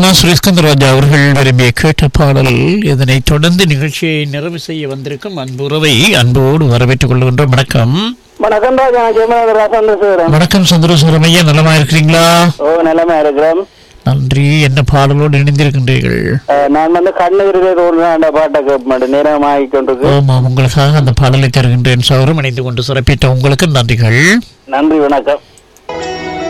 பத்மா சுரேஷ்கந்தராஜா அவர்கள் விரும்பிய கேட்ட பாடல். இதனைத் தொடர்ந்து நிகழ்ச்சியை நிறைவு செய்ய வந்திருக்கும் அன்பு உறவை அன்போடு வரவேற்றுக் கொள்கின்றோம். வணக்கம். வணக்கம் ராஜா, வணக்கம் சந்திரசேகரம் ஐயா, நலமா இருக்கிறீங்களா? ஓ, நலமா இருக்கிறோம். நன்றி. என்ன பாடலோடு இணைந்திருக்கின்றீர்கள்? நான் கண்ணகிரிலே தோன்ற பாட்டை கேட்ப நேரம் ஆகிக்கொண்டிருக்கு. ஆமாம், உங்களுக்காக அந்த பாடலை தருகின்றேன். சௌரம் இணைந்து கொண்டு சிறப்பித்த உங்களுக்கு நன்றிகள். நன்றி, வணக்கம்.